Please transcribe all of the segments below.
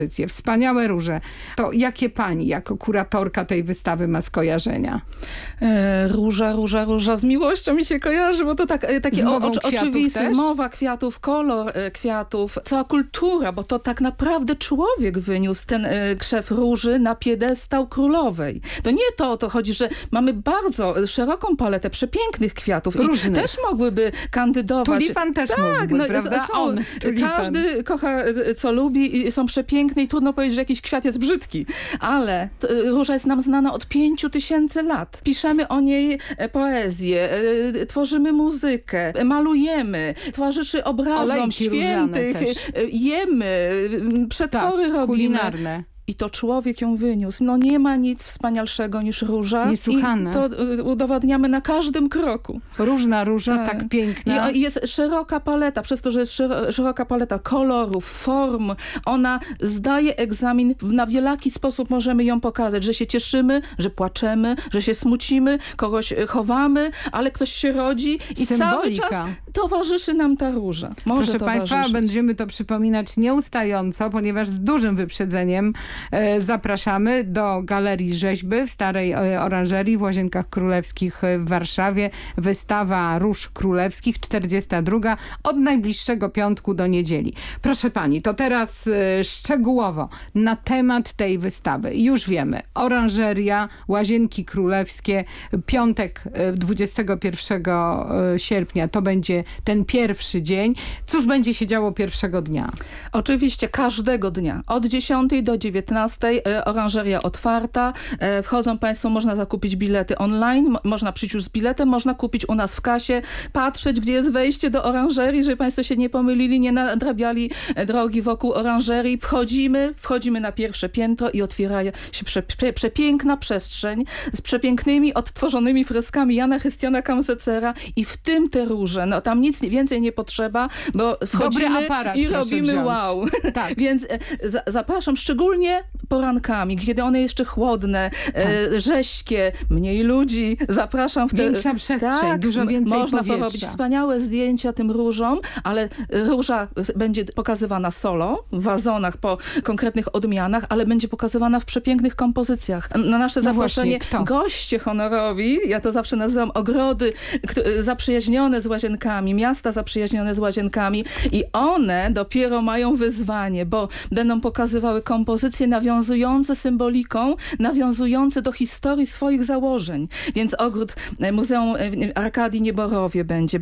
Wspaniałe róże. To jakie pani jako kuratorka tej wystawy ma skojarzenia? Róża z miłością mi się kojarzy, bo to takie oczywiste. Zmowa kwiatów, kolor kwiatów, cała kultura, bo to tak naprawdę człowiek wyniósł ten krzew róży na piedestał królowej. To nie to o to chodzi, że mamy bardzo szeroką paletę przepięknych kwiatów. Różnych. I też mogłyby kandydować. Tulipan też mógłby, prawda? Każdy kocha, co lubi i są przepiękne i trudno powiedzieć, że jakiś kwiat jest brzydki. Ale róża jest nam znana od 5000 lat. Piszemy o niej poezję, tworzymy muzykę, malujemy, towarzyszy obrazom olejki świętych, jemy, przetwory robimy. Kulinarne. I to człowiek ją wyniósł. No nie ma nic wspanialszego niż róża. Niesłychane. I to udowadniamy na każdym kroku. Różna róża, tak piękna. I jest szeroka paleta. Przez to, że jest szeroka paleta kolorów, form, ona zdaje egzamin. Na wielaki sposób możemy ją pokazać, że się cieszymy, że płaczemy, że się smucimy, kogoś chowamy, ale ktoś się rodzi i Symbolika. cały czas towarzyszy nam ta róża. Proszę Państwa, będziemy to przypominać nieustająco, ponieważ z dużym wyprzedzeniem zapraszamy do Galerii Rzeźby w Starej Oranżerii w Łazienkach Królewskich w Warszawie. Wystawa Róż Królewskich, 42. od najbliższego piątku do niedzieli. Proszę pani, to teraz szczegółowo na temat tej wystawy. Już wiemy, Oranżeria, Łazienki Królewskie, piątek 21 sierpnia to będzie ten pierwszy dzień. Cóż będzie się działo pierwszego dnia? Oczywiście każdego dnia. Od 10 do 19 oranżeria otwarta. Wchodzą Państwo, można zakupić bilety online, można przyjść już z biletem, można kupić u nas w kasie, patrzeć, gdzie jest wejście do oranżerii, żeby Państwo się nie pomylili, nie nadrabiali drogi wokół oranżerii. Wchodzimy na pierwsze piętro i otwiera się przepiękna przestrzeń z przepięknymi, odtworzonymi freskami Jana Chrystiana Kamsecera i w tym te róże. No tam nic więcej nie potrzeba, bo wchodzimy i robimy wziąć. wow. Tak. Więc zapraszam szczególnie porankami, kiedy one jeszcze chłodne, rześkie, mniej ludzi. Zapraszam w te... Większa przestrzeń, dużo więcej można powietrza. porobić wspaniałe zdjęcia tym różom, ale róża będzie pokazywana solo, w wazonach po konkretnych odmianach, ale będzie pokazywana w przepięknych kompozycjach. Na nasze zaproszenie goście honorowi, ja to zawsze nazywam ogrody zaprzyjaźnione z Łazienkami, miasta zaprzyjaźnione z Łazienkami i one dopiero mają wyzwanie, bo będą pokazywały kompozycje nawiązujące symboliką, nawiązujące do historii swoich założeń. Więc ogród Muzeum Arkadii Nieborowie będzie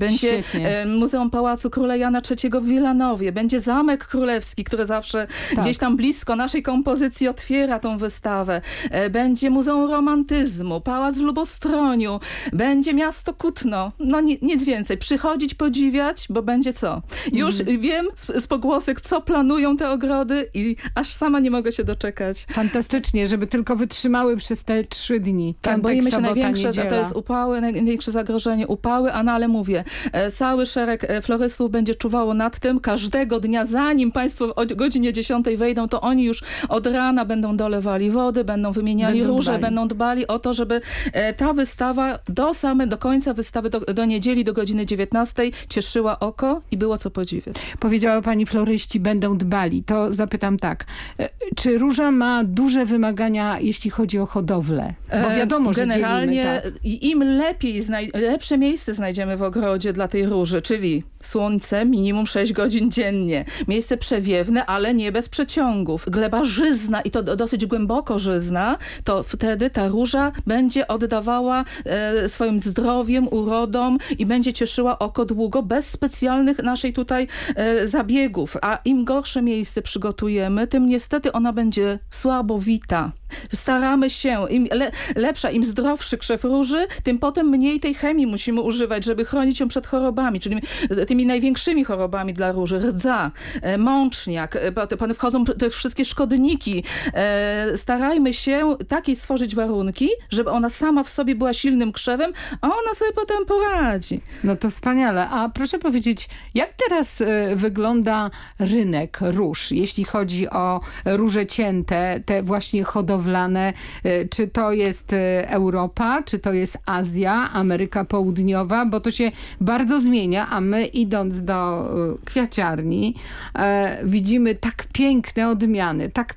Muzeum Pałacu Króla Jana III w Wilanowie, będzie Zamek Królewski, który zawsze gdzieś tam blisko naszej kompozycji otwiera tą wystawę. Będzie Muzeum Romantyzmu, Pałac w Lubostroniu, będzie Miasto Kutno. No nic więcej. Przychodzić, podziwiać, bo będzie co? Już wiem z pogłosek, co planują te ogrody i aż sama nie mogę się doczekać. Fantastycznie, żeby tylko wytrzymały przez te 3 dni. Tak, boimy się największe, niedziela. to jest upały, największe zagrożenie upały, no ale mówię, cały szereg florystów będzie czuwało nad tym. Każdego dnia, zanim Państwo o godzinie 10 wejdą, to oni już od rana będą dolewali wody, będą wymieniali róże, będą dbali o to, żeby ta wystawa do końca wystawy, do niedzieli, do godziny 19 cieszyła oko i było co podziwiać. Powiedziała pani, floryści będą dbali. To zapytam tak. Czy róża ma duże wymagania, jeśli chodzi o hodowlę? Bo wiadomo, że generalnie dzielimy, im lepsze miejsce znajdziemy w ogrodzie dla tej róży, czyli słońce minimum 6 godzin dziennie, miejsce przewiewne, ale nie bez przeciągów, gleba żyzna i to dosyć głęboko żyzna, to wtedy ta róża będzie oddawała swoim zdrowiem, urodą i będzie cieszyła oko długo, bez specjalnych naszej tutaj zabiegów. A im gorsze miejsce przygotujemy, tym niestety ona będzie słabowita. Staramy się, im lepsza, im zdrowszy krzew róży, tym potem mniej tej chemii musimy używać, żeby chronić ją przed chorobami, czyli tymi największymi chorobami dla róży, rdza, mączniak, potem wchodzą te wszystkie szkodniki. Starajmy się takie stworzyć warunki, żeby ona sama w sobie była silnym krzewem, a ona sobie potem poradzi. No to wspaniale. A proszę powiedzieć, jak teraz wygląda rynek róż, jeśli chodzi o róże cięte, te właśnie hodowlane? Czy to jest Europa, czy to jest Azja, Ameryka Południowa? Bo to się bardzo zmienia, a my idąc do kwiaciarni widzimy tak piękne odmiany, tak